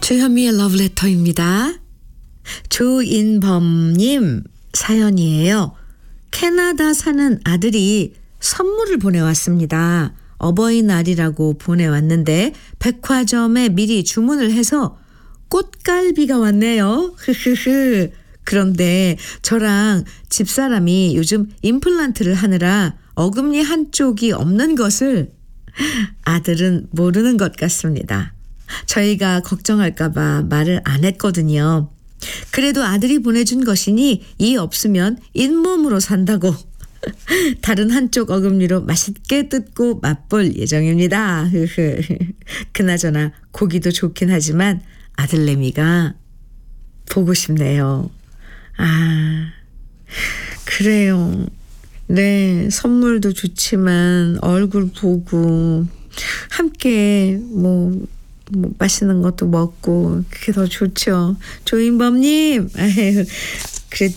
주현미의 러브레터입니다. 조인범님 사연이에요. 캐나다 사는 아들이 선물을 보내왔습니다. 어버이날이라고 보내왔는데 백화점에 미리 주문을 해서 꽃갈비가 왔네요. 흐흐흐. 그런데 저랑 집사람이 요즘 임플란트를 하느라 어금니 한쪽이 없는 것을 아들은 모르는 것 같습니다. 저희가 걱정할까봐 말을 안 했거든요. 그래도 아들이 보내준 것이니 이 없으면 잇몸으로 산다고 다른 한쪽 어금니로 맛있게 뜯고 맛볼 예정입니다. 그나저나 고기도 좋긴 하지만 아들내미가 보고 싶네요. 아, 그래요. 네, 선물도 좋지만 얼굴 보고 함께 뭐 맛있는 것도 먹고 그게 더 좋죠. 조인범님, 아유,